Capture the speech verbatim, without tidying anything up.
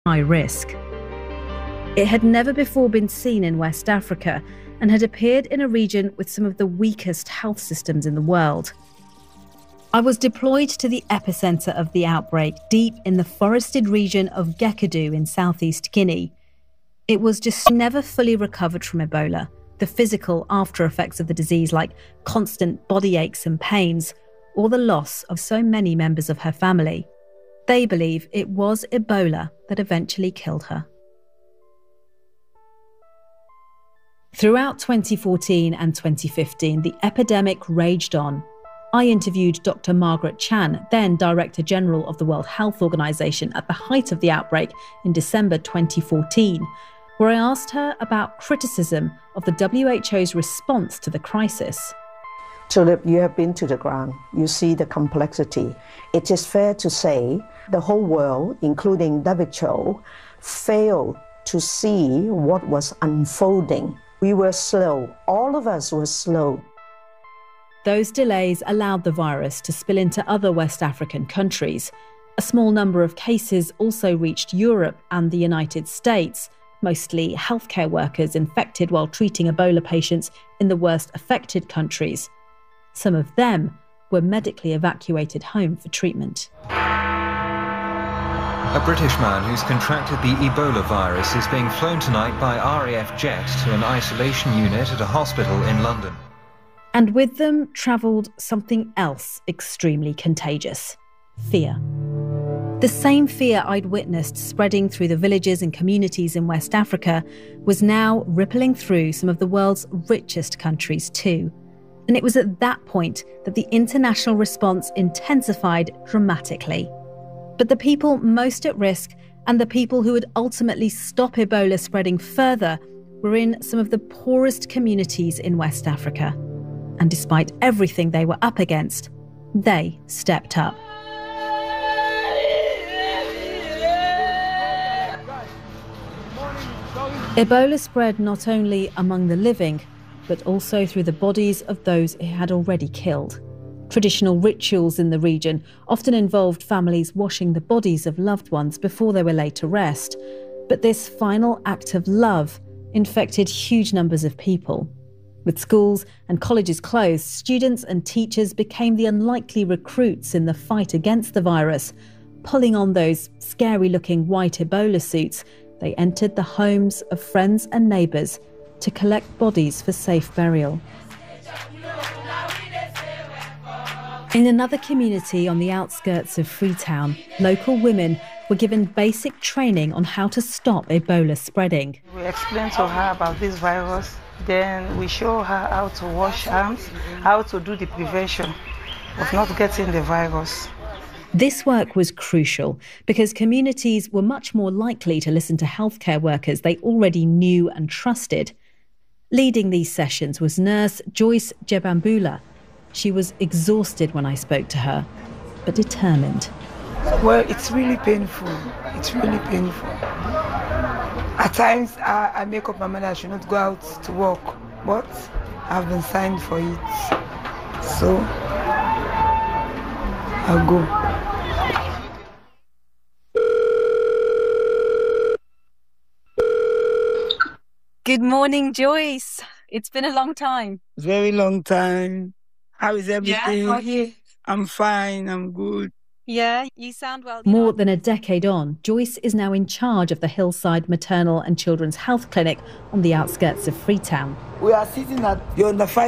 high risk. It had never before been seen in West Africa and had appeared in a region with some of the weakest health systems in the world. I was deployed to the epicenter of the outbreak, deep in the forested region of Gekedou in southeast Guinea. It was just never fully recovered from Ebola, the physical after effects of the disease like constant body aches and pains, or the loss of so many members of her family. They believe it was Ebola that eventually killed her. Throughout twenty fourteen and twenty fifteen, the epidemic raged on. I interviewed Doctor Margaret Chan, then Director General of the World Health Organization, at the height of the outbreak in December twenty fourteen, where I asked her about criticism of the W H O's response to the crisis. Tulip, you have been to the ground. You see the complexity. It is fair to say the whole world, including W H O, failed to see what was unfolding. We were slow. All of us were slow. Those delays allowed the virus to spill into other West African countries. A small number of cases also reached Europe and the United States, mostly healthcare workers infected while treating Ebola patients in the worst affected countries. Some of them were medically evacuated home for treatment. A British man who's contracted the Ebola virus is being flown tonight by R A F jet to an isolation unit at a hospital in London. And with them travelled something else extremely contagious: fear. The same fear I'd witnessed spreading through the villages and communities in West Africa was now rippling through some of the world's richest countries too. And it was at that point that the international response intensified dramatically. But the people most at risk and the people who would ultimately stop Ebola spreading further were in some of the poorest communities in West Africa. And despite everything they were up against, they stepped up. Ebola spread not only among the living, but also through the bodies of those it had already killed. Traditional rituals in the region often involved families washing the bodies of loved ones before they were laid to rest. But this final act of love infected huge numbers of people. With schools and colleges closed, students and teachers became the unlikely recruits in the fight against the virus. Pulling on those scary-looking white Ebola suits, they entered the homes of friends and neighbours to collect bodies for safe burial. In another community on the outskirts of Freetown, local women were given basic training on how to stop Ebola spreading. We explained to her about this virus, then we show her how to wash hands, how to do the prevention of not getting the virus. This work was crucial because communities were much more likely to listen to healthcare workers they already knew and trusted. Leading these sessions was nurse Joyce Jebambula. She was exhausted when I spoke to her, but determined. Well, it's really painful. It's really painful. At times, I, I make up my mind I should not go out to work, but I've been signed for it. So, I'll go. Good morning, Joyce. It's been a long time. Very long time. How is everything? Yeah, how are you? I'm fine, I'm good. Yeah, you sound well. More than a decade on, Joyce is now in charge of the Hillside Maternal and Children's Health Clinic on the outskirts of Freetown. We are sitting at, you're on the five